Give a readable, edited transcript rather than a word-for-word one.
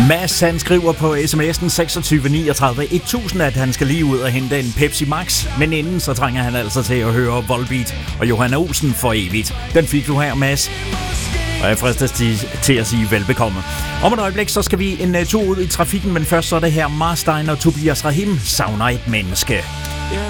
Mads han skriver på sms'en 2639 1000, at han skal lige ud og hente en Pepsi Max, men inden så trænger han altså til at høre Volbeat og Johan Olsen for evigt. Den fik du her, Mads. Og jeg fristes til at sige velbekomme. Om et øjeblik, så skal vi en tur ud i trafikken, men først så er det her Marstein og Tobias Rahim savner et menneske.